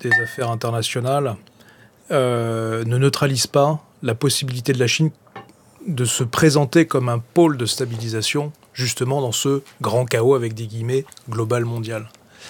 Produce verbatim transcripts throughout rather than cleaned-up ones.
des affaires internationales euh, ne neutralise pas la possibilité de la Chine de se présenter comme un pôle de stabilisation, justement dans ce grand chaos, avec des guillemets, global mondial.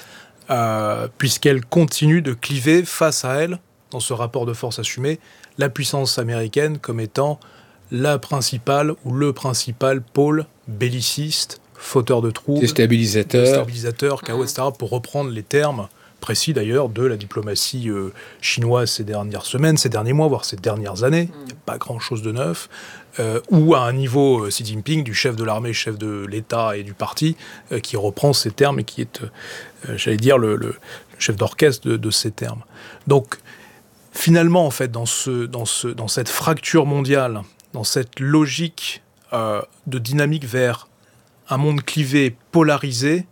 Euh, puisqu'elle continue de cliver face à elle, dans ce rapport de force assumé, la puissance américaine comme étant la principale ou le principal pôle belliciste, fauteur de troubles, déstabilisateur, déstabilisateur chaos, et cetera, pour reprendre les termes précis d'ailleurs de la diplomatie euh, chinoise ces dernières semaines, ces derniers mois, voire ces dernières années. Il n'y a pas grand-chose de neuf. Euh, ou à un niveau euh, Xi Jinping, du chef de l'armée, chef de l'État et du parti, euh, qui reprend ces termes et qui est, euh, j'allais dire, le, le chef d'orchestre de, de ces termes. Donc, finalement, en fait, dans, ce, dans, ce, dans cette fracture mondiale, dans cette logique euh, de dynamique vers un monde clivé, polarisé,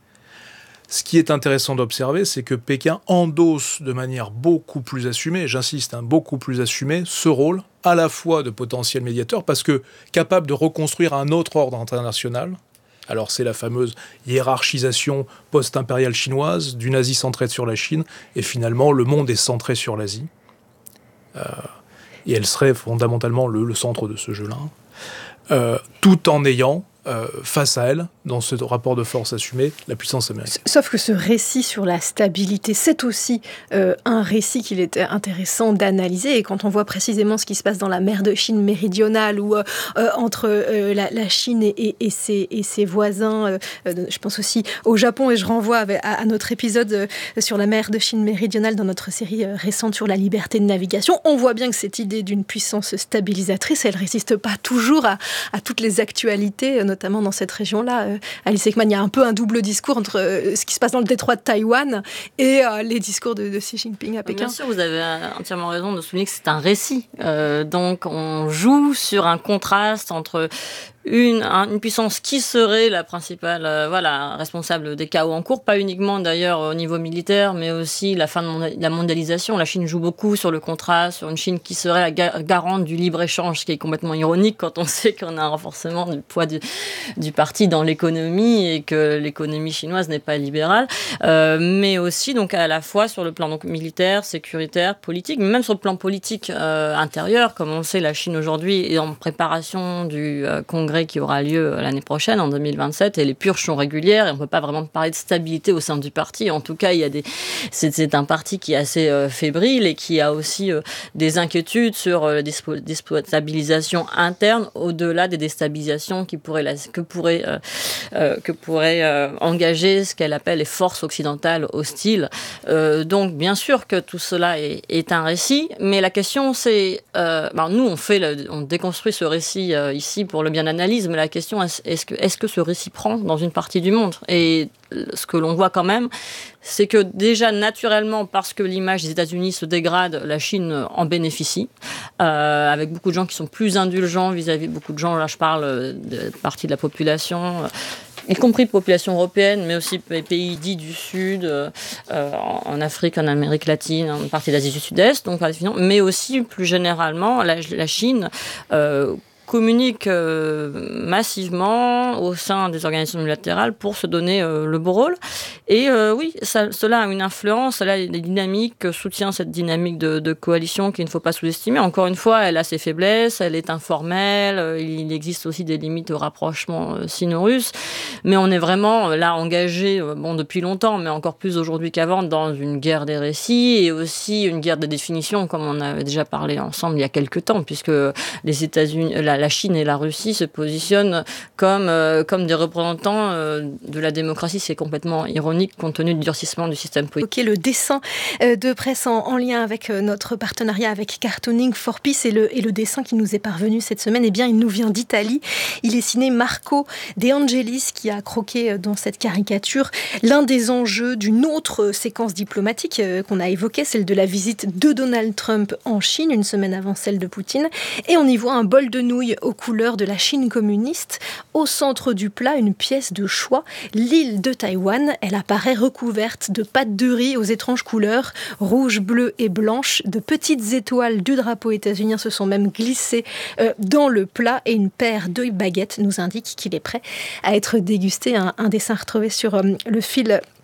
ce qui est intéressant d'observer, c'est que Pékin endosse de manière beaucoup plus assumée, j'insiste, hein, beaucoup plus assumée, ce rôle à la fois de potentiel médiateur, parce que capable de reconstruire un autre ordre international. Alors c'est la fameuse hiérarchisation post-impériale chinoise, d'une Asie centrée sur la Chine, et finalement le monde est centré sur l'Asie. Euh, et elle serait fondamentalement le, le centre de ce jeu-là, euh, tout en ayant Euh, face à elle, dans ce rapport de force assumé, la puissance américaine. Sauf que ce récit sur la stabilité, c'est aussi euh, un récit qu'il est intéressant d'analyser. Et quand on voit précisément ce qui se passe dans la mer de Chine méridionale, ou euh, euh, entre euh, la, la Chine et, et, et, ses, et ses voisins, euh, euh, je pense aussi au Japon, et je renvoie à, à notre épisode euh, sur la mer de Chine méridionale dans notre série euh, récente sur la liberté de navigation, on voit bien que cette idée d'une puissance stabilisatrice, elle ne résiste pas toujours à, à toutes les actualités, notamment dans cette région-là. Euh, Alice Ekman, il y a un peu un double discours entre euh, ce qui se passe dans le détroit de Taïwan et euh, les discours de, de Xi Jinping à Pékin. Bien sûr, vous avez entièrement raison de souligner que c'est un récit. Euh, donc, on joue sur un contraste entre Une, une puissance qui serait la principale euh, voilà, responsable des chaos en cours, pas uniquement d'ailleurs au niveau militaire, mais aussi la fin de monda- la mondialisation. La Chine joue beaucoup sur le contraste, sur une Chine qui serait la ga- garante du libre-échange, ce qui est complètement ironique quand on sait qu'on a un renforcement du poids du, du parti dans l'économie et que l'économie chinoise n'est pas libérale, euh, mais aussi donc, à la fois sur le plan donc, militaire, sécuritaire, politique, mais même sur le plan politique euh, intérieur. Comme on le sait, la Chine aujourd'hui est en préparation du euh, congrès qui aura lieu l'année prochaine, en deux mille vingt-sept, et les purges sont régulières, et on ne peut pas vraiment parler de stabilité au sein du parti. En tout cas, il y a des... c'est, c'est un parti qui est assez euh, fébrile et qui a aussi euh, des inquiétudes sur euh, la dispo- déstabilisation interne, au-delà des déstabilisations qui pourraient la... que pourraient, euh, euh, que pourraient euh, engager ce qu'elle appelle les forces occidentales hostiles. Euh, donc, bien sûr que tout cela est, est un récit, mais la question, c'est... Euh, ben, nous, on, fait le... on déconstruit ce récit euh, ici pour le bien analyse, mais la question est, est-ce que, est-ce que ce récit prend dans une partie du monde ? Et ce que l'on voit quand même, c'est que déjà naturellement, parce que l'image des États-Unis se dégrade, la Chine en bénéficie, euh, avec beaucoup de gens qui sont plus indulgents vis-à-vis de beaucoup de gens, là je parle de partie de la population, y compris population européenne, mais aussi les pays dits du Sud, euh, en Afrique, en Amérique latine, en partie d'Asie du Sud-Est, donc, mais aussi plus généralement, la, la Chine euh, communique euh, massivement au sein des organisations multilatérales pour se donner euh, le beau rôle. Et euh, oui, ça, cela a une influence, cela a des dynamiques, soutient cette dynamique de, de coalition qu'il ne faut pas sous-estimer. Encore une fois, elle a ses faiblesses, elle est informelle, euh, il existe aussi des limites au rapprochement euh, sino-russe, mais on est vraiment là engagé, euh, bon, depuis longtemps, mais encore plus aujourd'hui qu'avant, dans une guerre des récits et aussi une guerre des définitions, comme on avait déjà parlé ensemble il y a quelques temps, puisque les États-Unis, la, la Chine et la Russie se positionnent comme, euh, comme des représentants euh, de la démocratie. C'est complètement ironique compte tenu du durcissement du système politique. Okay, le dessin euh, de presse en, en lien avec euh, notre partenariat avec Cartooning for Peace et le, et le dessin qui nous est parvenu cette semaine, eh bien, il nous vient d'Italie. Il est signé Marco De Angelis qui a croqué dans cette caricature l'un des enjeux d'une autre séquence diplomatique euh, qu'on a évoquée, celle de la visite de Donald Trump en Chine, une semaine avant celle de Poutine. Et on y voit un bol de nouilles aux couleurs de la Chine communiste. Au centre du plat, une pièce de choix, l'île de Taïwan. Elle apparaît recouverte de pâtes de riz aux étranges couleurs, rouge, bleu et blanche. De petites étoiles du drapeau états-unien se sont même glissées euh, dans le plat et une paire de baguettes nous indique qu'il est prêt à être dégusté. Un, un dessin retrouvé sur euh, le fil